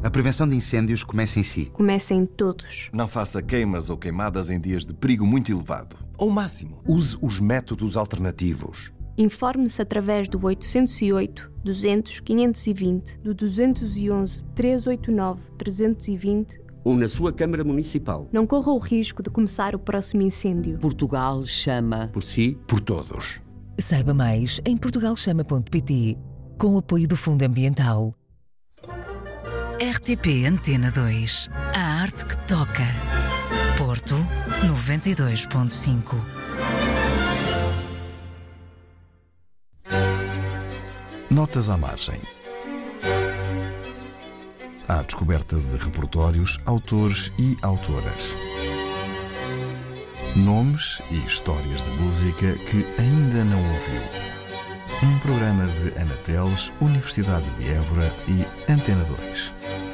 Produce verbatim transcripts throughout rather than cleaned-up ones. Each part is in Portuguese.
A prevenção de incêndios começa em si. Começa em todos. Não faça queimas ou queimadas em dias de perigo muito elevado. Ao máximo. Use os métodos alternativos. Informe-se através do oitocentos e oito, duzentos, quinhentos e vinte, do duzentos e onze, trezentos e oitenta e nove, trezentos e vinte ou na sua Câmara Municipal. Não corra o risco de começar o próximo incêndio. Portugal chama por si, por todos. Saiba mais em portugal chama ponto pt, com o apoio do Fundo Ambiental. R T P Antena dois. A arte que toca. Porto noventa e dois ponto cinco. Notas à margem. À descoberta de repertórios, autores e autoras. Nomes e histórias de música que ainda não ouviu. Um programa de Anateles, Universidade de Évora e Antena dois.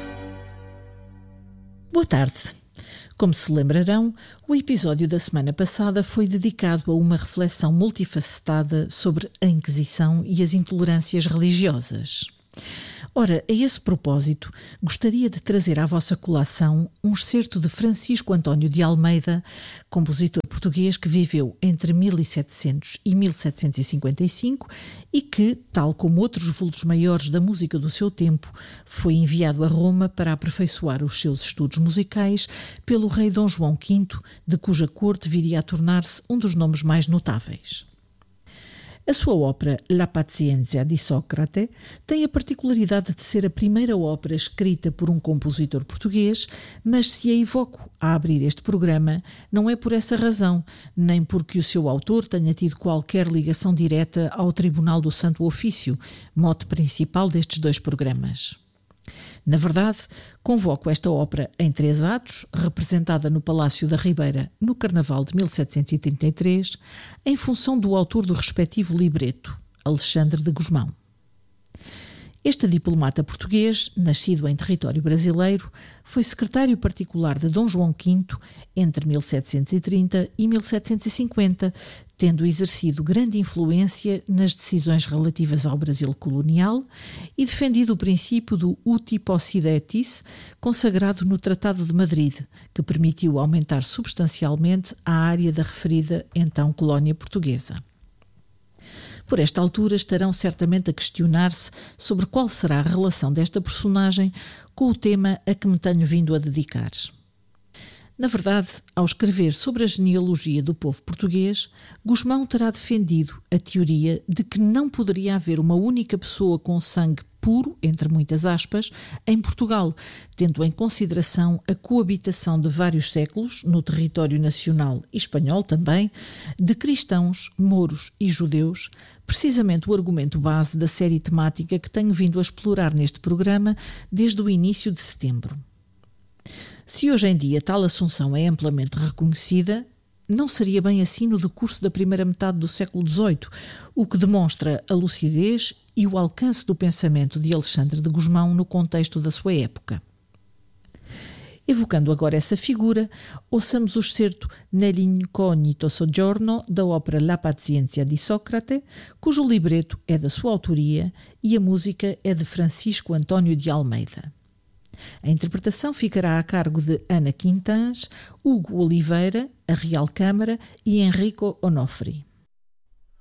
Boa tarde. Como se lembrarão, o episódio da semana passada foi dedicado a uma reflexão multifacetada sobre a Inquisição e as intolerâncias religiosas. Ora, a esse propósito, gostaria de trazer à vossa colação um excerto de Francisco António de Almeida, compositor português que viveu entre mil e setecentos e mil setecentos e cinquenta e cinco e que, tal como outros vultos maiores da música do seu tempo, foi enviado a Roma para aperfeiçoar os seus estudos musicais pelo rei Dom João quinto, de cuja corte viria a tornar-se um dos nomes mais notáveis. A sua ópera La Pazienza di Sócrate tem a particularidade de ser a primeira ópera escrita por um compositor português, mas se a evoco a abrir este programa, não é por essa razão, nem porque o seu autor tenha tido qualquer ligação direta ao Tribunal do Santo Ofício, mote principal destes dois programas. Na verdade, convoco esta ópera em três atos, representada no Palácio da Ribeira no Carnaval de mil setecentos e trinta e três, em função do autor do respectivo libreto, Alexandre de Gusmão. Este diplomata português, nascido em território brasileiro, foi secretário particular de Dom João quinto entre mil setecentos e trinta e mil setecentos e cinquenta, tendo exercido grande influência nas decisões relativas ao Brasil colonial e defendido o princípio do uti possidetis, consagrado no Tratado de Madrid, que permitiu aumentar substancialmente a área da referida então colónia portuguesa. Por esta altura estarão certamente a questionar-se sobre qual será a relação desta personagem com o tema a que me tenho vindo a dedicar. Na verdade, ao escrever sobre a genealogia do povo português, Gusmão terá defendido a teoria de que não poderia haver uma única pessoa com sangue puro, entre muitas aspas, em Portugal, tendo em consideração a coabitação de vários séculos, no território nacional e espanhol também, de cristãos, mouros e judeus, precisamente o argumento base da série temática que tenho vindo a explorar neste programa desde o início de setembro. Se hoje em dia tal assunção é amplamente reconhecida, não seria bem assim no decurso da primeira metade do século dezoito, o que demonstra a lucidez e o alcance do pensamento de Alexandre de Gusmão no contexto da sua época. Evocando agora essa figura, ouçamos o excerto Nell'incognito soggiorno da ópera La Pazienza di Sócrate, cujo libreto é da sua autoria e a música é de Francisco António de Almeida. A interpretação ficará a cargo de Ana Quintans, Hugo Oliveira, a Real Câmara e Enrico Onofri.